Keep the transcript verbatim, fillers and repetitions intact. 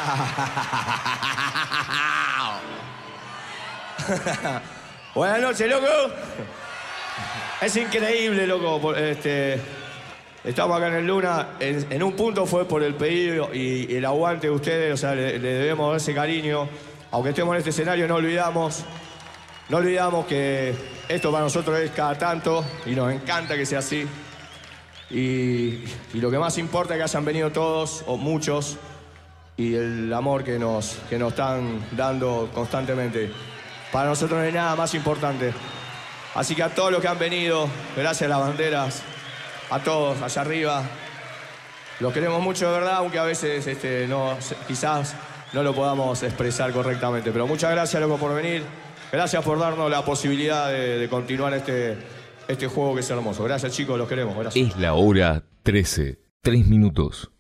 Buenas noches, loco. Es increíble, loco. Este, estamos acá en el Luna. En, en un punto fue por el pedido y, y el aguante de ustedes. O sea, le, le debemos ese cariño. Aunque estemos en este escenario, no olvidamos, no olvidamos que esto para nosotros es cada tanto y nos encanta que sea así. Y, y lo que más importa es que hayan venido todos o muchos y el amor que nos, que nos están dando constantemente. Para nosotros no hay nada más importante. Así que a todos los que han venido, gracias a las banderas, a todos allá arriba, los queremos mucho de verdad, aunque a veces este, no, quizás no lo podamos expresar correctamente. Pero muchas gracias, loco, por venir. Gracias por darnos la posibilidad de, de continuar este, este juego que es hermoso. Gracias, chicos, los queremos. Gracias. Es la hora trece, tres minutos.